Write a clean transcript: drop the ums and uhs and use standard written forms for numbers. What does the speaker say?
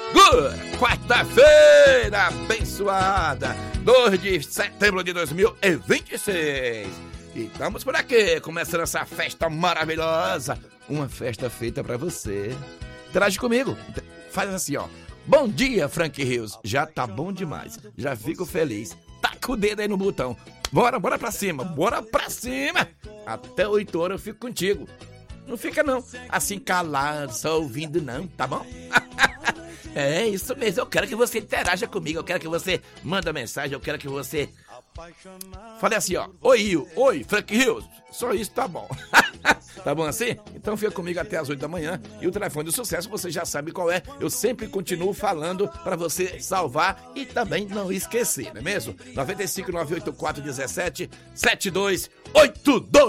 Quarta-feira abençoada, 2 de setembro de 2026. E estamos por aqui, começando essa festa maravilhosa. Uma festa feita pra você. Interage comigo, faz assim, ó. Bom dia, Frank Rios. Já tá bom demais, já fico feliz. Taca o dedo aí no botão. Bora pra cima, bora pra cima. Até 8 horas eu fico contigo. Não fica não, assim calado, só ouvindo não, tá bom? É isso mesmo, eu quero que você interaja comigo, eu quero que você manda mensagem, eu quero que você fale assim, ó. Oi, Frank Rios, só isso tá bom. Tá bom assim? Então fica comigo até as 8 da manhã. E o telefone do sucesso você já sabe qual é. Eu sempre continuo falando pra você salvar e também não esquecer, não é mesmo? 95 984 17 7282.